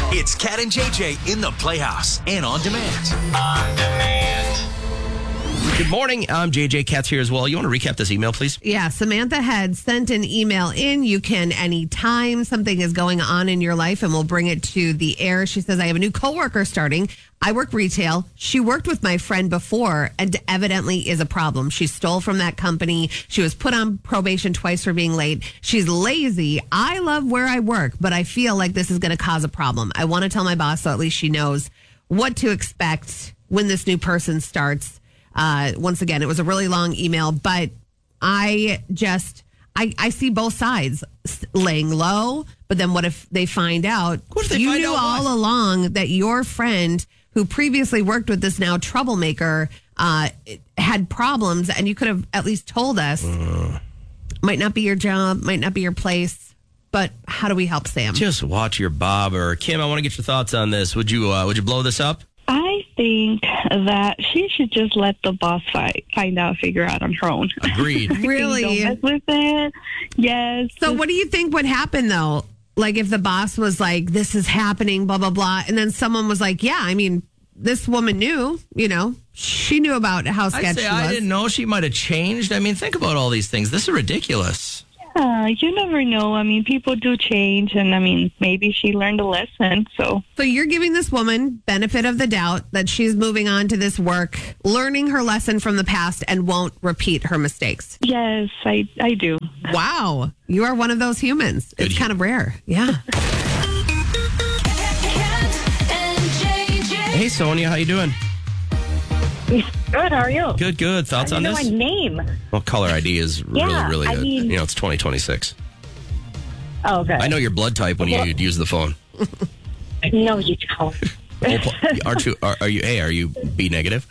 It's Cat and JJ in the Playhouse and on demand. Good morning. I'm JJ. Cat's here as well. You want to recap this email, please? Yeah, Samantha had sent an email in. You can anytime something is going on in your life, and we'll bring it to the air. She says, I have a new coworker starting. I work retail. She worked with my friend before and evidently is a problem. She stole from that company. She was put on probation twice for being late. She's lazy. I love where I work, but I feel like this is going to cause a problem. I want to tell my boss so at least she knows what to expect when this new person starts. Once again, it was a really long email, but I see both sides laying low. But then what if they find out you knew all along that your friend who previously worked with this now troublemaker had problems, and you could have at least told us. Might not be your job, might not be your place, but how do we help Sam? Just watch your Bob. Or Kim, I want to get your thoughts on this. Would you blow this up? I think that she should just let the boss figure out on her own. Agreed. Really? Don't mess with it. Yes. So what do you think would happen, though? Like if the boss was like, this is happening, blah, blah, blah. And then someone was like, yeah, I mean, this woman knew, she knew about how sketchy she was. I didn't know. She might have changed. I mean, think about all these things. This is ridiculous. You never know. I mean, people do change, and I mean, maybe she learned a lesson. So you're giving this woman benefit of the doubt that she's moving on to this work, learning her lesson from the past, and won't repeat her mistakes. Yes, I do. Wow. You are one of those humans. It's kind of rare. Yeah. Hey, Sonia, how you doing? Good, how are you? Good. Thoughts on this? I know my name. Well, caller ID is really good. It's 2026. Oh, okay. I know your blood type when you'd use the phone. No, you don't. Are you B negative?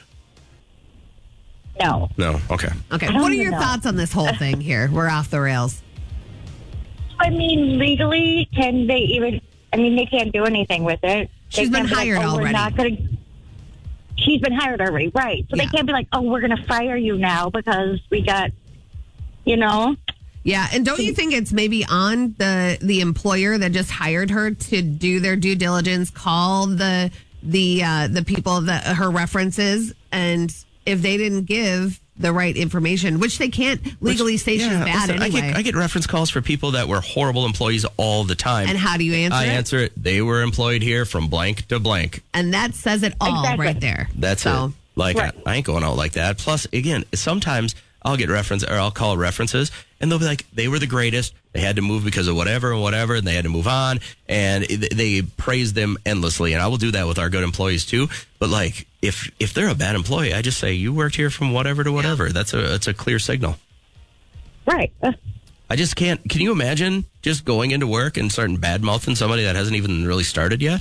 No. No, okay. Okay, what are your thoughts on this whole thing here? We're off the rails. I mean, legally, they can't do anything with it. She's been hired already. She's been hired already, right. So they can't be like, we're going to fire you now because we got, Yeah, and don't you think it's maybe on the employer that just hired her to do their due diligence, call the people that her references, and if they didn't give the right information, which they can't legally say she's bad anyway. I get reference calls for people that were horrible employees all the time. And how do you answer it? I answer it. They were employed here from blank to blank. And that says it all right there. That's it. I ain't going out like that. Plus, again, sometimes I'll get I'll call references, and they'll be like, they were the greatest. They had to move because of whatever, and they had to move on, and they praise them endlessly. And I will do that with our good employees too. But if they're a bad employee, I just say, you worked here from whatever to whatever. Yeah. That's a clear signal. Right. I just can't. Can you imagine just going into work and starting bad-mouthing somebody that hasn't even really started yet?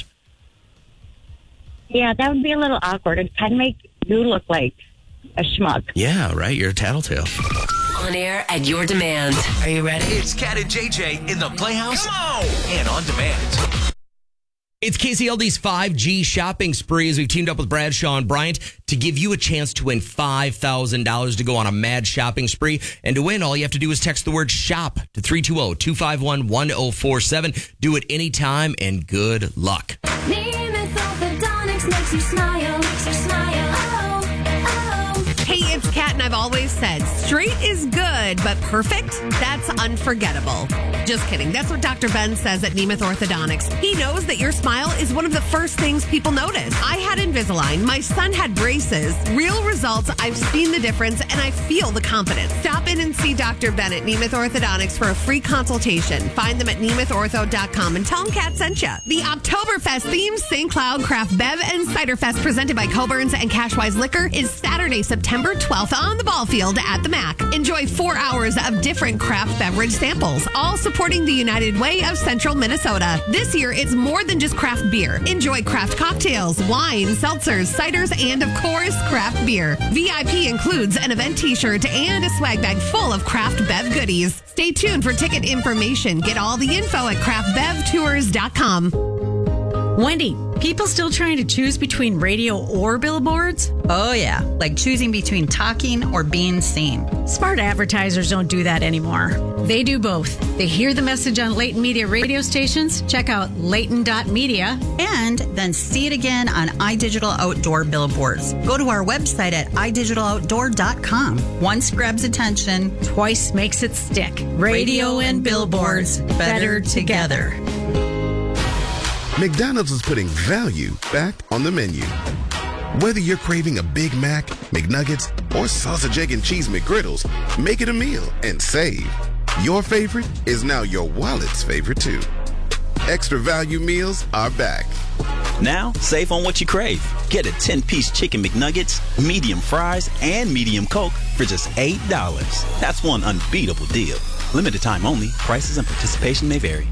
Yeah, that would be a little awkward. It kind of make you look like a schmuck. Yeah, right. You're a tattletale. On air at your demand. Are you ready? It's Cat and JJ in the Playhouse. Come on! And on demand. It's KCLD's 5G shopping spree as we've teamed up with Bradshaw and Bryant to give you a chance to win $5,000 to go on a mad shopping spree. And to win, all you have to do is text the word SHOP to 320-251-1047. Do it anytime and good luck. Nemeth Orthodontics makes you smile. Hey, it's Kat, and I've always said straight is good, but perfect, that's unforgettable. Just kidding. That's what Dr. Ben says at Nemeth Orthodontics. He knows that your smile is one of the first things people notice. I had Invisalign. My son had braces. Real results. I've seen the difference, and I feel the confidence. Stop in and see Dr. Ben at Nemeth Orthodontics for a free consultation. Find them at nemethortho.com and tell them Kat sent you. The Oktoberfest themed St. Cloud Craft Bev and Cider Fest presented by Coburn's and Cashwise Liquor is Saturday, September 12th on the ball field at the MAC. Enjoy 4 hours of different craft beverage samples, all supporting the United Way of Central Minnesota. This year, it's more than just craft beer. Enjoy craft cocktails, wine, seltzers, ciders, and of course, craft beer. VIP includes an event t-shirt and a swag bag full of craft bev goodies. Stay tuned for ticket information. Get all the info at craftbevtours.com. Wendy, People still trying to choose between radio or billboards? Oh, yeah, like choosing between talking or being seen. Smart advertisers don't do that anymore. They do both. They hear the message on Leighton Media radio stations, check out Leighton.media, and then see it again on iDigital Outdoor billboards. Go to our website at idigitaloutdoor.com. Once grabs attention, twice makes it stick. Radio and billboards, better together. McDonald's is putting value back on the menu. Whether you're craving a Big Mac, McNuggets, or sausage, egg, and cheese McGriddles, make it a meal and save. Your favorite is now your wallet's favorite too. Extra value meals are back. Now, save on what you crave. Get a 10-piece chicken McNuggets, medium fries, and medium Coke for just $8. That's one unbeatable deal. Limited time only. Prices and participation may vary.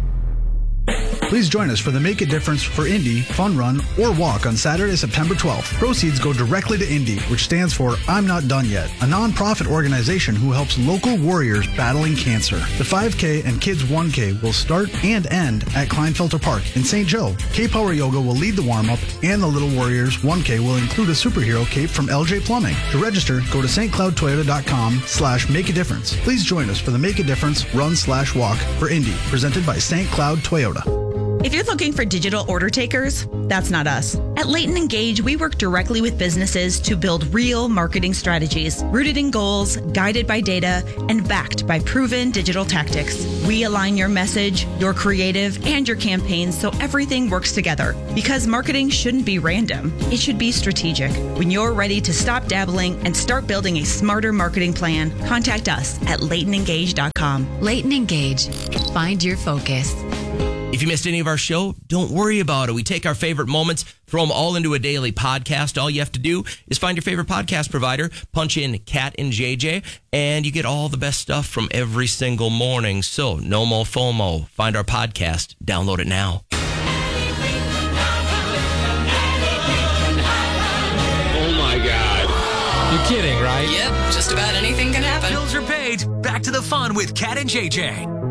Please join us for the Make a Difference for Indy Fun Run or Walk on Saturday, September 12th. Proceeds go directly to Indy, which stands for I'm Not Done Yet, a non-profit organization who helps local warriors battling cancer. The 5K and Kids 1K will start and end at Kleinfelter Park in St. Joe. K-Power Yoga will lead the warm-up, and the Little Warriors 1K will include a superhero cape from LJ Plumbing. To register, go to stcloudtoyota.com/make a difference. Please join us for the Make a Difference Run/Walk for Indy, presented by St. Cloud Toyota. If you're looking for digital order takers, that's not us. At Leighton Engage, we work directly with businesses to build real marketing strategies, rooted in goals, guided by data, and backed by proven digital tactics. We align your message, your creative, and your campaigns so everything works together. Because marketing shouldn't be random. It should be strategic. When you're ready to stop dabbling and start building a smarter marketing plan, contact us at LeightonEngage.com. Leighton Engage. Find your focus. If you missed any of our show, don't worry about it. We take our favorite moments, throw them all into a daily podcast. All you have to do is find your favorite podcast provider, punch in Cat and JJ, and you get all the best stuff from every single morning. So, no more FOMO. Find our podcast. Download it now. Oh, my God. You're kidding, right? Yep, just about anything can happen. Bills are paid. Back to the fun with Cat and JJ.